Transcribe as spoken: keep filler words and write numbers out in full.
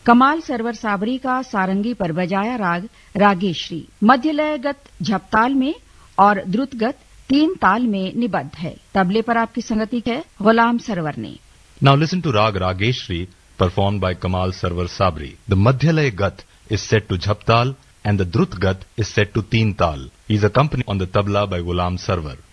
कमाल सरवर साबरी का सारंगी पर बजाया राग रागेश्वरी मध्य लयगत झपताल में और द्रुतगत तीन ताल में निबद्ध है। तबले पर आपकी संगति है गुलाम सरवर ने। Now listen to Rag Rageshri performed by Kamal Sarwar Sabri. The Madhyalaya Gat is set to Jhaptal and the Drut Gat is set to Teen Tal. He is accompanied on the tabla by Ghulam Sarwar.